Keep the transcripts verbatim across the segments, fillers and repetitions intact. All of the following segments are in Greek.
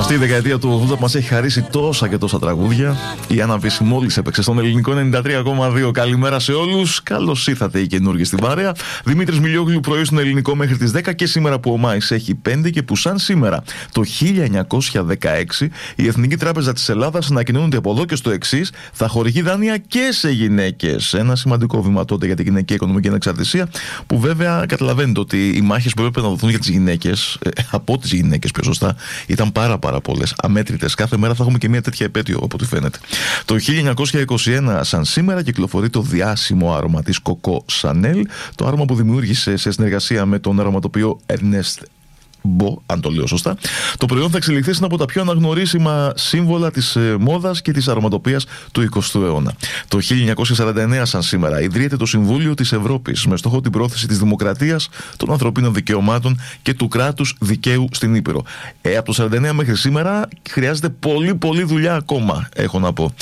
Αυτή η δεκαετία του ογδόντα που μας έχει χαρίσει τόσα και τόσα τραγούδια. Η Άννα Βύση μόλις έπαιξε στον ελληνικό ενενήντα τρία κόμμα δύο. Καλημέρα σε όλους. Καλώς ήρθατε οι καινούργοι στην παρέα. Δημήτρης Μιλιόγλου, πρωί στον ελληνικό μέχρι τις δέκα. Και σήμερα που ο Μάης έχει πέντε και που σαν σήμερα το χίλια εννιακόσια δεκαέξι η Εθνική Τράπεζα της Ελλάδας ανακοινώνει ότι από εδώ και στο εξής θα χορηγεί δάνεια και σε γυναίκες. Ένα σημαντικό βήμα τότε για την γυναική οικονομική ανεξαρτησία, που βέβαια καταλαβαίνετε ότι οι μάχες που έπρεπε να δοθούν για τις γυναίκες, ε, από τις γυναίκες πιο σωστά, ήταν πάρα πάρα πολλές, αμέτρητες. Κάθε μέρα θα έχουμε και μια τέτοια επέτειο, από ό,τι φαίνεται. Το χίλια εννιακόσια είκοσι ένα, σαν σήμερα, κυκλοφορεί το διάσημο άρωμα της Coco Chanel, το άρωμα που δημιούργησε σε συνεργασία με τον αρωματοποιό Ernest Μπο, αν το λέω σωστά. Το προϊόν θα εξελιχθεί σε ένα από τα πιο αναγνωρίσιμα σύμβολα της ε, μόδας και της αρωματοποιίας του εικοστού αιώνα. Το χίλια εννιακόσια σαράντα εννέα, σαν σήμερα, ιδρύεται το Συμβούλιο της Ευρώπης με στόχο την πρόθεση της δημοκρατίας, των ανθρωπίνων δικαιωμάτων και του κράτους δικαίου στην Ήπειρο. Ε, από το σαράντα εννέα μέχρι σήμερα χρειάζεται πολύ πολύ δουλειά ακόμα, έχω να πω.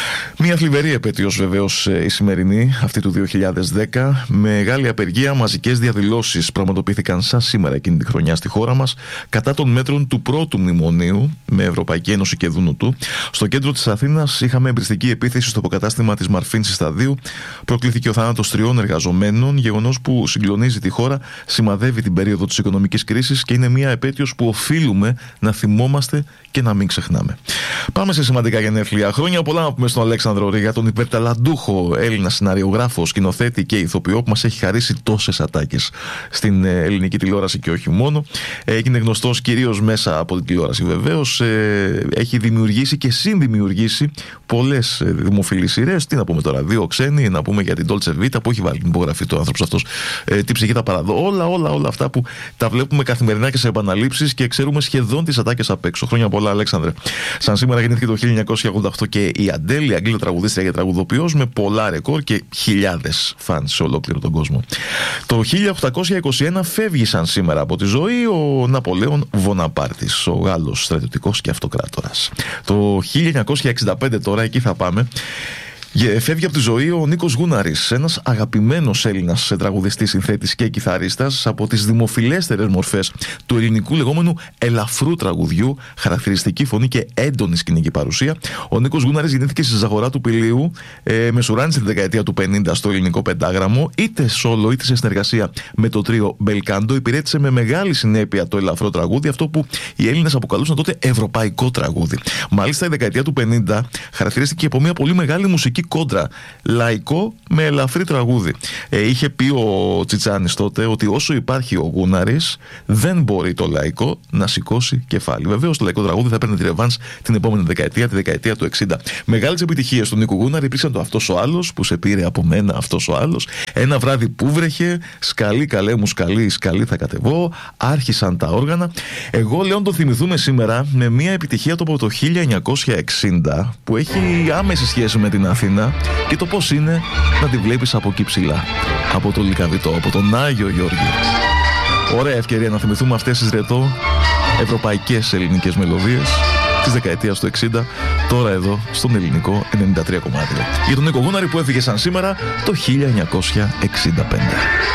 Μια θλιβερή επέτειος βεβαίως η σημερινή, αυτή του δύο χιλιάδες δέκα. Μεγάλη απεργία, μαζικές διαδηλώσεις πραγματοποιήθηκαν σαν σήμερα εκείνη τη χρονιά στη χώρα μας κατά των μέτρων του πρώτου μνημονίου με Ευρωπαϊκή Ένωση και Δούνου του. Στο κέντρο της Αθήνας είχαμε εμπριστική επίθεση στο αποκατάστημα της Μαρφίνσης Σταδίου. Προκλήθηκε ο θάνατος τριών εργαζομένων, γεγονός που συγκλονίζει τη χώρα, σημαδεύει την περίοδο της οικονομικής κρίσης και είναι μια επέτειος που οφείλουμε να θυμόμαστε και να μην ξεχνάμε. Πάμε σε σημαντικά γενέθλια. Χρόνια πολλά να πούμε στον Αλέξανδρο Ρίγα, τον υπερταλαντούχο Έλληνα σεναριογράφο, σκηνοθέτη και ηθοποιό που μας έχει χαρίσει τόσες ατάκες στην ελληνική τηλεόραση και όχι μόνο. Έγινε γνωστός κυρίως μέσα από την τηλεόραση βεβαίως. Έχει δημιουργήσει και συνδημιουργήσει πολλές δημοφιλείς σειρές. Τι να πούμε τώρα, δύο ξένοι, να πούμε για την Dolce Vita που έχει βάλει την υπογραφή του άνθρωπος αυτός. Τι ψυχή τα παραδώ. Όλα, όλα, όλα αυτά που τα βλέπουμε καθημερινά και σε επαναλήψεις και ξέρουμε σχεδόν τις ατάκες απ' έξω. Χρόνια πολλά, Αλέξανδρε. Σαν σήμερα γεννήθηκε το χίλια εννιακόσια ογδόντα οκτώ και η Αντέλ, η Αγγλίδα τραγουδίστρια και τραγουδοποιός, με πολλά ρεκόρ και χιλιάδες φαν σε ολόκληρο τον κόσμο. Το χίλια οκτακόσια είκοσι ένα φεύγει σαν σήμερα από τη ζωή ο Ναπολέον Βοναπάρτης, ο Γάλλος στρατιωτικός και αυτοκράτορας. Το χίλια εννιακόσια εξήντα πέντε τώρα, εκεί θα πάμε. Φεύγει από τη ζωή ο Νίκος Γούναρης, ένας αγαπημένος Έλληνας τραγουδιστής, συνθέτης και κιθαρίστας, από τις δημοφιλέστερες μορφές του ελληνικού λεγόμενου ελαφρού τραγουδιού, χαρακτηριστική φωνή και έντονη σκηνική παρουσία. Ο Νίκος Γούναρης γεννήθηκε στη Ζαγορά του Πηλίου, ε, μεσουράνησε τη δεκαετία του πενήντα στο ελληνικό πεντάγραμμο, είτε σόλο είτε σε συνεργασία με το τρίο Μπελκάντο. Υπηρέτησε με μεγάλη συνέπεια το ελαφρό τραγούδι, αυτό που οι Έλληνες αποκαλούσαν τότε ευρωπαϊκό τραγούδι. Μάλιστα, η δεκαετία του πενήντα χαρακτηρίστηκε από μια πολύ μεγάλη μουσική κόντρα, λαϊκό με ελαφρύ τραγούδι. Ε, είχε πει ο Τσιτσάνης τότε ότι όσο υπάρχει ο Γούναρης, δεν μπορεί το λαϊκό να σηκώσει κεφάλι. Βεβαίως το λαϊκό τραγούδι θα παίρνει τη ρεβάνς την επόμενη δεκαετία, τη δεκαετία του εξήντα. Μεγάλες επιτυχίες του Νίκου Γούναρη υπήρξαν το «Αυτός ο άλλος» που σε πήρε από μένα, αυτός ο άλλος, «Ένα βράδυ που βρέχε», «Σκαλί καλέ μου σκαλί, σκαλί θα κατεβώ», «Άρχισαν τα όργανα». Εγώ λέω να το θυμηθούμε σήμερα με μια επιτυχία το από το χίλια εννιακόσια εξήντα που έχει άμεση σχέση με την Αθήνα και το πώς είναι να τη βλέπεις από εκεί ψηλά, από το Λυκαβητό, από τον Άγιο Γιώργη. Ωραία ευκαιρία να θυμηθούμε αυτές τις ρετό ευρωπαϊκές ελληνικές μελωδίες της δεκαετίας του εξήντα, τώρα εδώ στον ελληνικό ενενήντα τρία κομμάτι. Για τον Νίκο Γούναρη που έφυγε σαν σήμερα το χίλια εννιακόσια εξήντα πέντε.